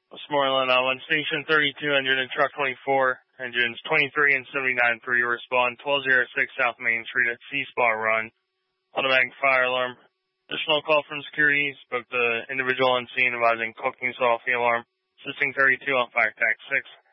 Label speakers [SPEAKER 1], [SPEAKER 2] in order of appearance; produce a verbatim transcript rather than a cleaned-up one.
[SPEAKER 1] Westmoreland on one station thirty-two, engine and truck twenty-four, engines twenty-three and seventy-nine per you respond, twelve oh six South Main Street at C-Spot Run. Automatic fire alarm. Additional call from security, spoke to the individual on scene advising cooking saw off the alarm. Assisting thirty-two on fire tax six.